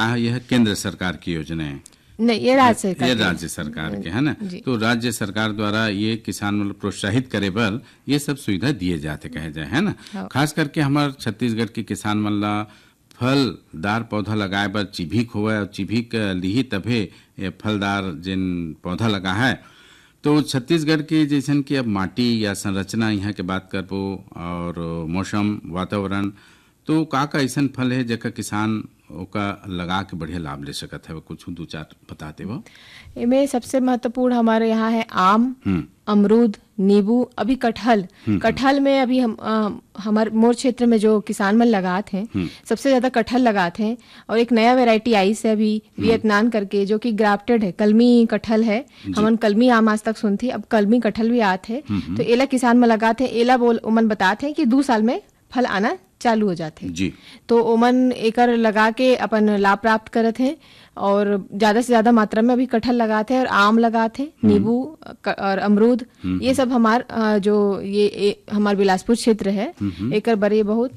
बताया यह केंद्र सरकार की योजना है? नहीं, ये राज्य सरकार, ये राज्य सरकार के है ना। तो राज्य सरकार द्वारा ये किसान मतलब प्रोत्साहित करे बर ये सब सुविधा दिए जाते कहे जाए है ना। खास करके हमारे छत्तीसगढ़ के किसान मन ला फलदार पौधा लगाए बर चिभिक होवे और चिभिक लिही तभे ये फलदार जिन पौधा लगा है। तो छत्तीसगढ़ के जैसन कि अब माटी या संरचना यहाँ के बात करबो और मौसम वातावरण, तो का ऐसा फल है जेका किसान ओका लगा के बढ़िया लाभ ले सकत है? कुछ दो चार बताते हो। इनमें सबसे महत्वपूर्ण हमारे यहाँ है आम, अमरूद, नींबू, अभी कटहल। कटहल में अभी हमारे मोर क्षेत्र में जो किसान मन लगाते हैं सबसे ज्यादा कटहल लगाते हैं। और एक नया वैरायटी आई से अभी वियतनाम करके, जो कि ग्राफ्टेड है, कलमी कटहल है। हमन कलमी आम आज तक सुनती, अब कलमी कटहल भी आते हैं। तो एला किसान में लगाते हैं। एला ओमन बताते हैं कि 2 साल में फल आना चालू हो जाते जी। तो ओमन एकर लगा के अपन लाभ प्राप्त करत हैं और ज्यादा से ज्यादा मात्रा में अभी कटहल लगाते हैं और आम लगाते हैं, नींबू और अमरूद। ये सब जो ये हमार बिलासपुर क्षेत्र है एकर बड़े बहुत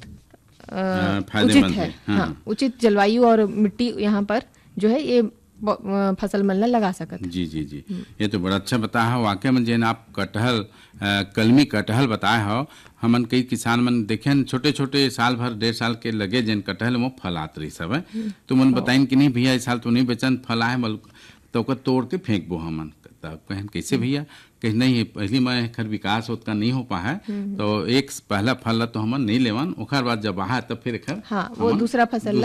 उचित है। हाँ, उचित जलवायु और मिट्टी यहाँ पर जो है ये फसल मन लगा सकत। जी जी जी, ये तो बड़ा अच्छा बताया हो। वाकई में जेन आप कटहल कलमी कटहल बताए हो, हमन कई किसान मन देखे छोटे छोटे साल भर 1.5 साल के लगे जेन कटहल वो फल आत रही सब है। तो मन बताइन कि नहीं भैया इस साल तो नहीं बेचन फल आए तो ओकर तोड़ के फेंक बो हमन। कहन कैसे भैया? कहीं नहीं, पहली में खर विकास होत का नहीं हो पाया तो एक पहला फल तो हमन नहीं लेवन, ओकर बाद जब आहा तब फिर खर वो दूसरा फसल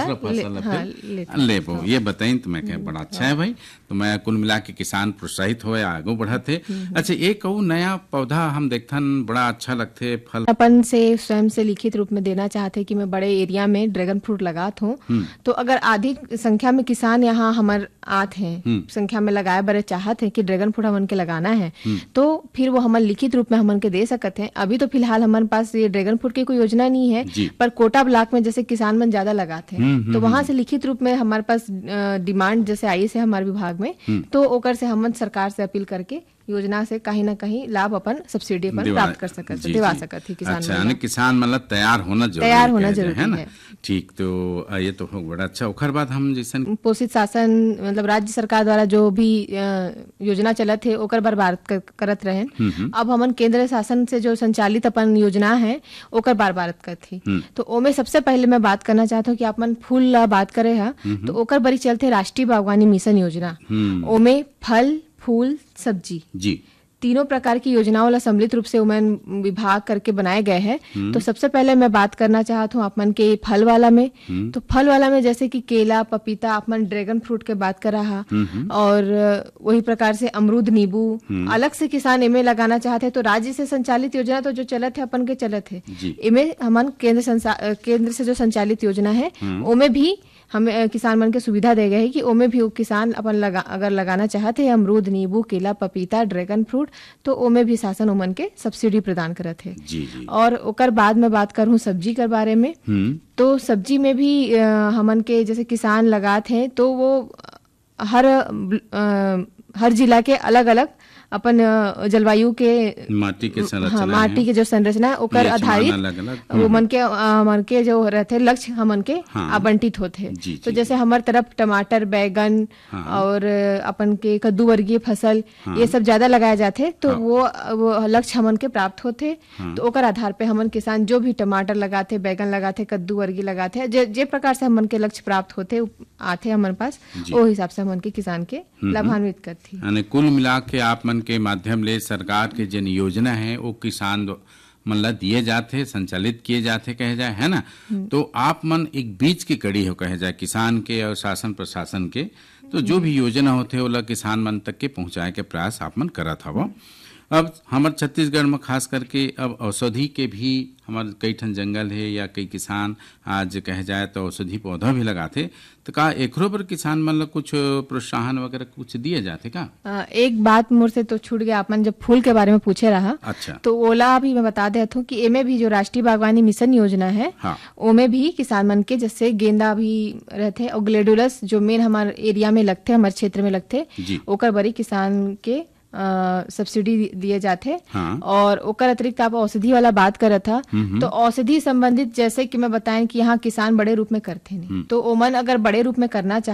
लेबो। ये बताइन तो मैं कह बड़ा अच्छा है भाई। तो मैं कुल मिला के किसान प्रोत्साहित होए आगे बढ़त है। अच्छा, एक नया पौधा हम देखथन बड़ा अच्छा लगथे फल अपन से स्वयं से लिखित रूप में देना चाहते कि मैं बड़े एरिया में ड्रैगन फ्रूट लगात हूँ। तो अगर अधिक संख्या में किसान यहाँ हमारे आते हैं, संख्या में लगाए बड़े चाहते हैं कि ड्रैगन फ्रूट हमन के लगाना है, तो फिर वो हमन लिखित रूप में हमन के दे सकते हैं। अभी तो फिलहाल हमारे पास ये ड्रैगन फ्रूट की कोई योजना नहीं है, पर कोटा ब्लॉक में जैसे किसान मन ज्यादा लगाते हैं तो वहां से लिखित रूप में हमारे पास डिमांड जैसे आई से हमारे विभाग में, तो ओकर से हमन सरकार से अपील करके योजना से कहीं ना कहीं लाभ अपन सब्सिडी अपन प्राप्त कर सकते, दिवा सकते हैं किसान। अच्छा, किसान मतलब तैयार होना जरूरी है ना। ठीक, तो ये तो बड़ा अच्छा। ओकर बाद हम जैसे पोषित शासन मतलब राज्य सरकार द्वारा जो भी योजना चलत है ओकर बार बार करत रहे। अब हमन केंद्र शासन से जो संचालित अपन योजना है ओकर बार बार करती। तो ओमे सबसे पहले मैं बात करना चाहता हूँ कि अपन फूल बात करे है तो ओकर बड़ी चलते राष्ट्रीय बागवानी मिशन योजना। ओमे फल, फूल, सब्जी जी तीनों प्रकार की योजनाओं ला सम्मिलित रूप से उमन विभाग करके बनाए गए हैं। तो सबसे पहले मैं बात करना चाहता हूँ अपन के फल वाला में। तो फल वाला में जैसे कि केला, पपीता, अपन ड्रैगन फ्रूट के बात कर रहा, और वही प्रकार से अमरूद, नींबू अलग से किसान इमे लगाना चाहते हैं। तो राज्य से संचालित योजना तो जो चलत है अपन के चलत है, इमे हमन केंद्र से जो संचालित योजना है ओमे भी हमें किसान मन के सुविधा दे गए है कि ओमे भी किसान अपन अगर लगाना चाहते हैं अमरूद, नींबू, केला, पपीता, ड्रैगन फ्रूट, तो ओमे भी शासन ओमन के सब्सिडी प्रदान करत है। और ओकर बाद में बात करूं सब्जी के बारे में, तो सब्जी में भी हमन के जैसे किसान लगाते हैं तो वो हर जिला के अलग अलग अपन जलवायु के माटी के जो संरचना है ओकर आधारित वो मन के जो रहते लक्ष्य हमन के आवंटित होते हैं। तो जैसे हमार तरफ टमाटर, बैगन और अपन के कद्दू वर्गीय फसल ये सब ज्यादा लगाए जाते, तो वो लक्ष्य हमन के प्राप्त होते। तो ओकर आधार पे हमन किसान जो भी टमाटर लगाते, बैगन लगाते, कद्दू वर्गीय लगाते, जे प्रकार से हमन के लक्ष्य प्राप्त होते आते हमारे पास, वो हिसाब से हमन के किसान के लाभान्वित करती। कुल मिला के आप के माध्यम ले सरकार के जन योजना है वो किसान मतलब दिए जाते, संचालित किए जाते कहे जाए है ना। तो आप मन एक बीच की कड़ी हो कहे जाए किसान के और शासन प्रशासन के। तो जो भी योजना होते वो किसान मन तक के पहुंचाए के प्रयास आप मन करत हवो। अब हमारे छत्तीसगढ़ में खास करके अब औषधि के भी हमारे कई ठन जंगल है या कई किसान आज कहे जाए तो औषधि पौधा भी लगाते। तो का एकरो पर किसान मतलब कुछ प्रोत्साहन वगैरह कुछ दिए जाते का? एक बात मोर से तो छूट गया, अपन जब फूल के बारे में पूछे रहा। अच्छा, तो ओला भी मैं बता देता हूँ कि एमे भी जो राष्ट्रीय बागवानी मिशन योजना है ओमे भी किसान मन के जैसे गेंदा भी रहते और ग्लेडुलस जो मेन हमारे एरिया में लगते, हमारे क्षेत्र में लगते, ओकर बड़ी किसान के सब्सिडी दिए जाते। और ओकर अतिरिक्त आप औषधि वाला बात कर था, तो औषधि संबंधित जैसे कि मैं बताएं कि यहाँ किसान बड़े रूप में करते नहीं, तो ओमन अगर बड़े रूप में करना